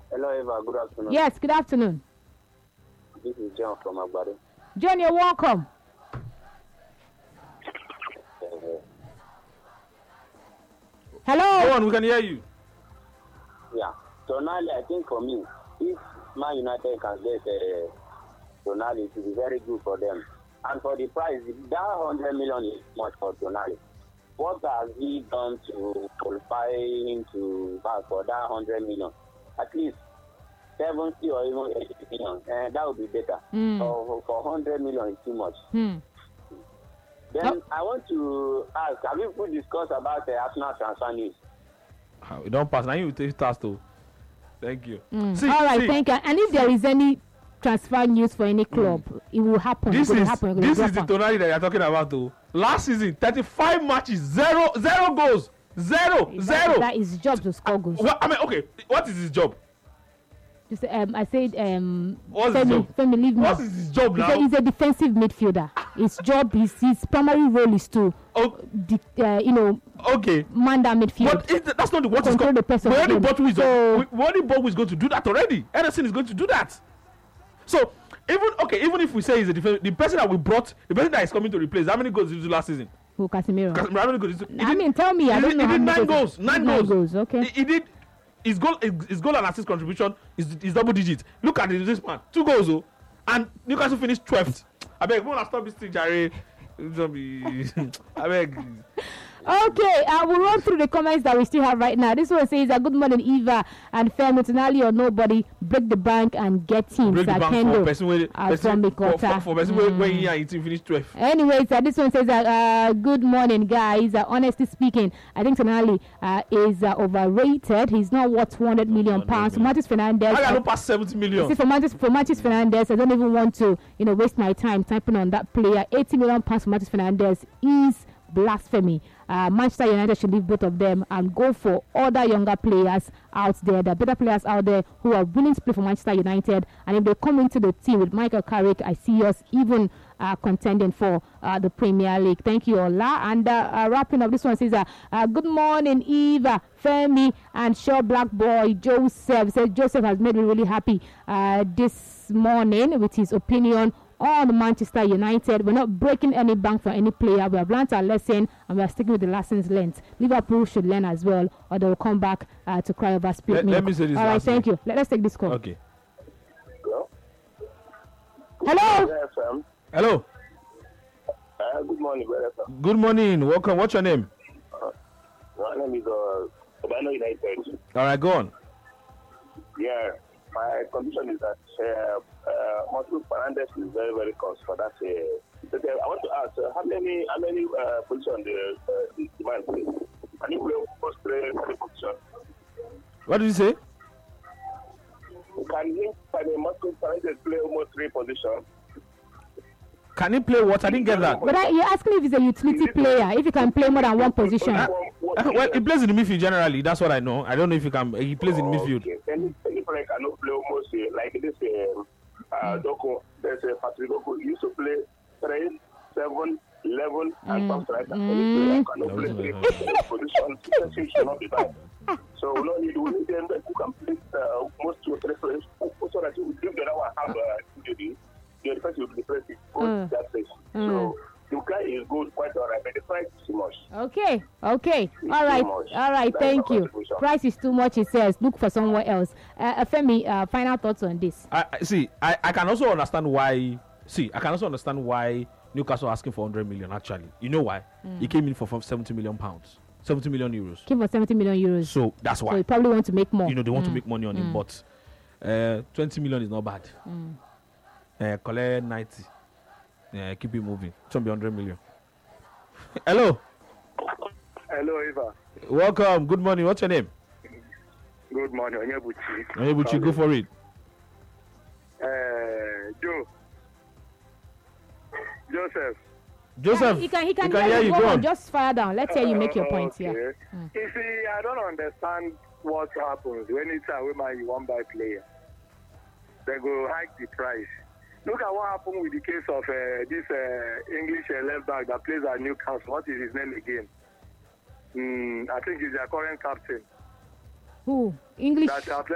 Hello, Eva. Good afternoon. Yes, good afternoon. This is John from Agbado. John, you're welcome. Hello. Go on, we can hear you. Yeah. Tonali, I think for me, if Man United can get Tonali, it will be very good for them. And for the price, that 100 million is much for Tonali. What has he done to qualify him to back for that 100 million? At least 70 or even 80 million. That would be better. For 100 million, it's too much. Then I want to ask, have you discussed about the Arsenal transfer news? We don't pass. Now you take task too. Thank you. All right, thank you. And if there is any transfer news for any club, it will happen. This is the happen. Tonali that you're talking about too. Last season, 35 matches, zero goals. Zero. That is his job to score goals. Okay, what is his job? Just, I said, what's his job? Femi, leave me. What is his job now? He's a defensive midfielder. His job, his primary role is to, okay, man that midfield. But that's not what is control the person. Wadi Bogu is going to do that already. Ederson is going to do that. So even if we say he's a defense, the person that we brought, the person that is coming to replace, how many goals did he do last season? Who, Casemiro? How many goals? Tell me. I don't know. He did 9 goals. 9 goals. Okay. He did. His goal and assist contribution is double digit. Look at this man, 2 goals, and Newcastle finished 12th. I beg, we want to stop this thing, Jerry. I beg. Okay, we'll run through the comments that we still have right now. This one says, good morning, Eva and Femi, Tonali or nobody, break the bank and get him. Break the bank for person when he finished 12. Anyways, this one says, good morning, guys. Honestly speaking, I think Tonali is overrated. He's not worth 200 million pounds. Matheus Fernandes. I got past 70 million. See, for Matheus Fernandes, I don't even want to, waste my time typing on that player. 80 million pounds for Matheus Fernandes is blasphemy. Manchester United should leave both of them and go for other younger players out there. There are better players out there who are willing to play for Manchester United, and if they come into the team with Michael Carrick, I see us even contending for the Premier League. Thank you, Ola. And wrapping up, this one says, good morning, Eva, Femi, and Shaw Black Boy Joseph. Says Joseph has made me really happy this morning with his opinion on Manchester United. We're not breaking any bank for any player. We have learned our lesson and we are sticking with the lessons learned. Liverpool should learn as well, or they will come back to cry over spilt milk. Let me say this. All right, thank you. Let's take this call. Okay. Hello. Hello. Good morning, brother. Good morning. Welcome. What's your name? My name is Obano United. All right, go on. Yeah, my condition is that Matheus Fernandes is very, very close for that. But I want to ask, how many positions the man plays? Can you play position? What did you say? Can Matheus Fernandes play almost 3 positions? Can he play what? I didn't get that. But you're asking if he's a utility player, if he can play more than one position. Well, he plays in the midfield generally. That's what I know. I don't know if he can. He plays in the midfield. Okay. Any player cannot play almost like this. Doko, there's a Patrick Doko. He used to play 3, 7, 11, and some striker. Any player cannot play 3 positions. It should not be bad. So we need them who can play most 2 or 3 players, so that you give the other one have the defense will be defensive. That place. So the guy is good, quite alright, but the price is too much. Okay. All right. Thank you. Price is too much. He says, look for somewhere else. Femi, final thoughts on this. I can also understand why. I can also understand why Newcastle asking for 100 million. Actually, you know why? He came in for 70 million pounds, 70 million euros. Came for 70 million euros. So that's why. So they probably want to make more. They want to make money on him, but 20 million is not bad. Collect 90. Keep it moving. It's going to be 100 million. Hello. Hello, Eva. Welcome. Good morning. What's your name? Good morning. Onyebuchi, go for it. Joseph. He can hear you. Go on. Just fire down. Let's hear you make your point here. You see, I don't understand what happens when it's a woman you want buy player. They go hike the price. Look at what happened with the case of this English left back that plays at Newcastle. What is his name again? I think he's their current captain. Who? English?